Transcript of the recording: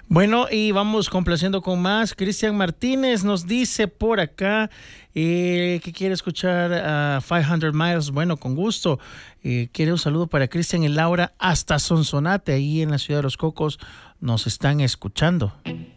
Bueno, y vamos complaciendo con más. Cristian Martínez nos dice por acá que quiere escuchar a 500 Miles. Bueno, con gusto. Quiere un saludo para Cristian y Laura hasta Sonsonate, ahí en la ciudad de Los Cocos. Nos están escuchando.